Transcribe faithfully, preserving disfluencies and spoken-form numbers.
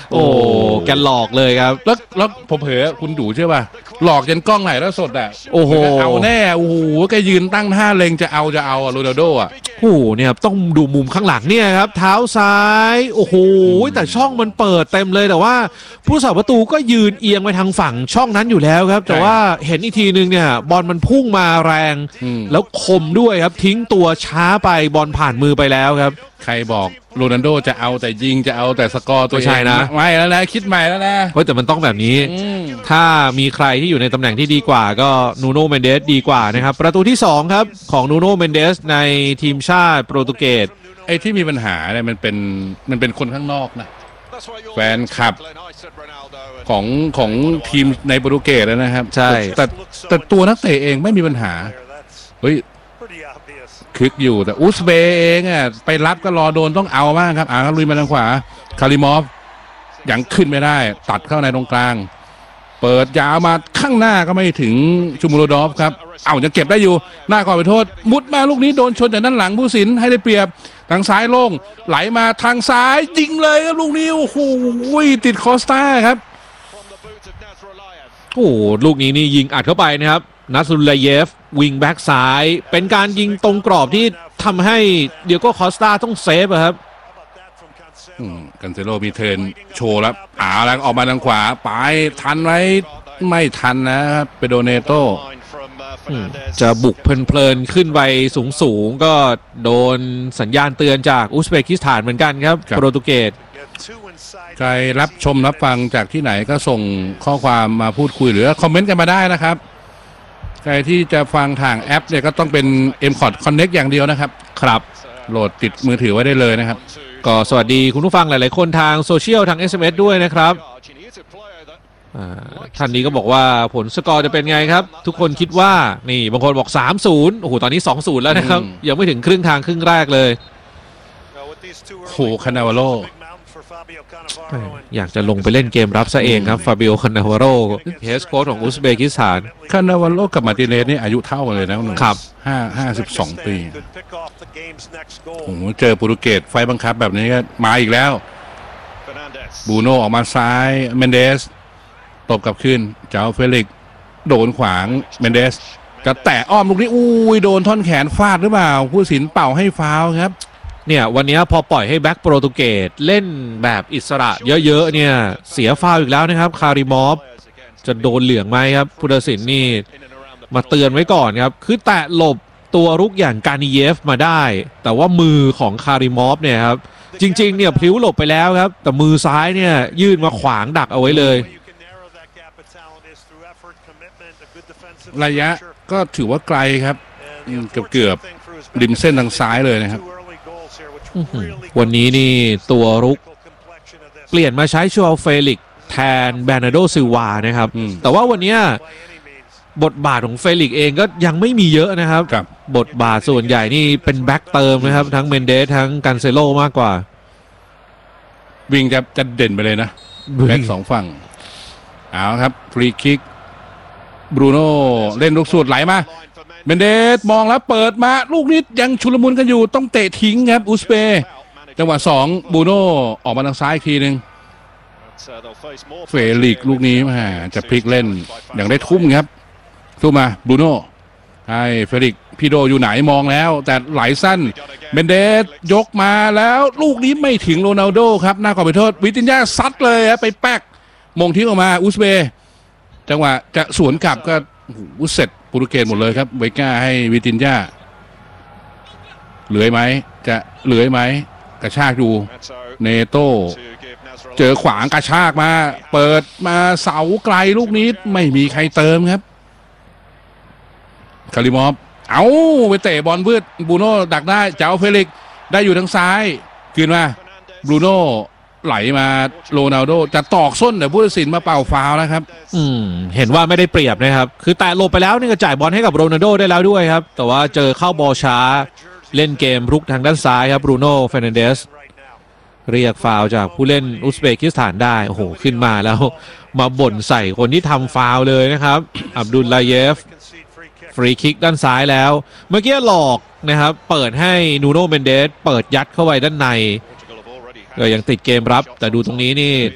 โอ้แกหลอกเลยครับแล้วแล้วผมเผลอคุณดูใช่ป่ะหลอกยันกล้องไหนแล้วสดอ่ะโอ้โหเอาแน่โอ้โหแกยืนตั้งท่าเล็งจะเอาจะเอาอะโรนัลโดอ่ะโอ้โหเนี่ยต้องดูมุมข้างหลังเนี่ยครับเท้าซ้ายโอ้โหแต่ช่องมันเปิดเต็มเลยแต่ว่าผู้รักษาประตูก็ยืนเอียงไปทางฝั่งช่องนั้นอยู่แล้วครับแต่ว่าเห็นอีกทีนึงเนี่ยบอลมันพุ่งมาแรงแล้วคมด้วยครับทิ้งตัวช้าไปบอลผ่านมือไปแล้วครับใครบอกโรนัลโดจะเอาแต่ยิงจะเอาแต่สกอร์ตัวเองใช่นะไม่แล้วนะคิดใหม่แล้วนะเฮ้ยแต่มันต้องแบบนี้ถ้ามีใครที่อยู่ในตำแหน่งที่ดีกว่าก็นูโน่เมนเดสดีกว่านะครับประตูที่สองครับของนูโน่เมนเดสในทีมชาติโปรตุเกสไอ้ที่มีปัญหาเนี่ยมันเป็นมันเป็นคนข้างนอกนะแฟนคลับของของทีมในโปรตุเกสนะครับใช่แต่แต่ตัวนักเตะเองไม่มีปัญหาเฮ้ยคึกอยู่แต่อุซเบย์เองอ่ะไปรับก็รอโดนต้องเอามากครับอ่าลุยมาทางขวาคาริมอฟยังขึ้นไม่ได้ตัดเข้าในตรงกลางเปิดยาวมาข้างหน้าก็ไม่ถึงชูมูโรดอฟครับเอาจะเก็บได้อยู่หน้าก่อนไปโทษมุดมาลูกนี้โดนชนจากด้านหลังผู้สินให้ได้เปรียบทางซ้ายโล่งไหลมาทางซ้ายยิงเลยครับลูกนี้โอ้โหติดคอสตาครับโอ้ลูกนี้นี่ยิงอัดเข้าไปนะครับนัสรุลลาเยฟวิงแบ็กซ้ายเป็นการยิงตรงกรอบที่ทำให้เดียโก้คอสตาต้องเซฟครับกันเซโลมีเทิร์นโชว์แล้วอ่าแล้วออกมาทางขวาไปทันไว้ไม่ทันนะครับเปโดเนโตจะบุกเพลินๆขึ้นไปสูงๆก็โดนสัญญาณเตือนจากอุซเบกิสถานเหมือนกันครับโปรตุเกสใครรับชมรับฟังจากที่ไหนก็ส่งข้อความมาพูดคุยหรือคอมเมนต์กันมาได้นะครับใครที่จะฟังทางแอปเนี่ยก็ต้องเป็น เอ็ม คอร์ด Connect อย่างเดียวนะครับครับโหลดติดมือถือไว้ได้เลยนะครับก็สวัสดีคุณผู้ฟังหลายๆคนทางโซเชียลทาง เอส เอ็ม เอส ด้วยนะครับท่านนี้ก็บอกว่าผลสกอร์จะเป็นไงครับทุกคนคิดว่านี่บางคนบอก สามศูนย์ โอ้โหตอนนี้ สองศูนย์ แล้วนะครับยังไม่ถึงครึ่งทางครึ่งแรกเลยโหคานาวาโรอยากจะลงไปเล่นเกมรับซะเองครับฟาบิโอคานาวาโรเฮดโค้ชของอุซเบกิสถานคานาวาโรกับมาติเนสนี่อายุเท่ากันเลยนะครับห้าห้าสิบสองปีโอ้โหเจอโปรตุเกสไฟบังคับแบบนี้ก็มาอีกแล้วบูโน่ออกมาซ้ายเมนเดสตบกลับขึ้นเจ้าเฟลิกโดนขวางเมนเดสจะแตะอ้อมลูกนี้อุ้ยโดนท่อนแขนฟาดหรือเปล่าผู้สินเป่าให้ฟาวล์ครับเนี่ยวันนี้พอปล่อยให้แบ็กโปรตุเกสเล่นแบบอิสระเยอะๆเนี่ยเสียฟาวล์อีกแล้วนะครับคาริมอฟจะโดนเหลืองไหมครับผู้ตัดสินนี่มาเตือนไว้ก่อนครับคือแตะหลบตัวรุกอย่างกานิเยฟมาได้แต่ว่ามือของคาริมอฟเนี่ยครับจริงๆเนี่ยพลิ้วหลบไปแล้วครับแต่มือซ้ายเนี่ยยื่นมาขวางดักเอาไว้เลยระยะก็ถือว่าไกลครับเกือบๆริมเส้นทางซ้ายเลยนะครับวันนี้นี่ตัวรุกเปลี่ยนมาใช้ชัวเฟลิกแทนแบรนาโดซิลวานะครับแต่ว่าวันนี้บทบาทของเฟลิกเองก็ยังไม่มีเยอะนะครับบทบาทส่วนใหญ่นี่เป็นแบ็คเติมนะครับทั้งเมนเดสทั้งกันเซโลมากกว่าวิ่งจะจะเด่นไปเลยนะแบ็คสองฝั่งเอาครับฟรีคิกบรูโน่เล่นลูกสูตรไหลมาเมนเดสมองแล้วเปิดมาลูกนี้ยังชุลมุนกันอยู่ต้องเตะทิ้งครับอุซเบย์จังหวะสองบรูโน่ออกมาทางซ้ายอีกทีหนึ่งเฟลิกลูกนี้มาจะพลิกเล่นอย่างได้ทุ่มครับทุ่มมาบรูโน่ให้เฟลิกพี่โดอยู่ไหนมองแล้วแต่ไหลสั้นเมนเดสยกมาแล้วลูกนี้ไม่ถึงโรนัลโดครับหน้ากรอบไปโทษวิตินญาซัดเลยครับไปแป๊กมงทิ้งออกมาอุซเบย์จังหวะจะสวนกลับก็อุเสร็จโปรตุเกสหมดเลยครับเวก้าให้วิตินญาเหลือไหมจะเหลือไหมกระชากดูเนโต้เจอขวางกระชากมาเปิดมาเสาไกลลูกนี้ไม่มีใครเติมครับคาริมอฟเอาไปเตะบอลพืชบรูโน่ดักได้เจ้าเฟลิกได้อยู่ทางซ้ายคืนมาบรูโน่ไหลมาโรนัลโดจะตอกส้นแต่ผู้ตัดสินมาเป่าฟาวล์นะครับอืมเห็นว่าไม่ได้เปรียบนะครับคือแต่หลบไปแล้วนี่ก็จ่ายบอลให้กับโรนัลโดได้แล้วด้วยครับแต่ว่าเจอเข้าบอลช้าเล่นเกมรุกทางด้านซ้ายครับบรูโน่เฟร์นันเดสเรียกฟาวล์จากผู้เล่นอุซเบกิสถานได้โอ้โหขึ้นมาแล้วมาบ่นใส่คนที่ทำฟาวล์เลยนะครับอับดุลลาเยฟฟรีคิกด้านซ้ายแล้วเมื่อกี้หลอกนะครับเปิดให้นูโน่เมนเดสเปิดยัดเข้าไปด้านในก็ยังติดเกมรับแต่ดูตรงนี้นี่